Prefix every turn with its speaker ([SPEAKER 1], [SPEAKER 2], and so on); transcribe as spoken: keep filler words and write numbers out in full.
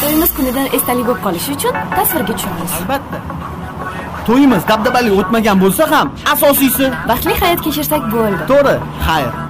[SPEAKER 1] To'yimiz kunidan esdalik bo'lib qolishi uchun tasvirga tushamiz.
[SPEAKER 2] Albatta. To'yimiz dabdabali o'tmagan bo'lsa ham, asosiysi
[SPEAKER 1] baxtli hayot kechirsak bo'ldi.
[SPEAKER 2] to'g'ri. Xayr.